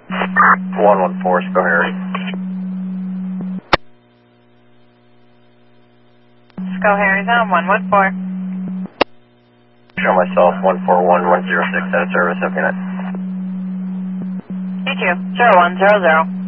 114, go Harry. Go Harry's on 114. Show myself 141-106 out of service, okay. You too. 0100.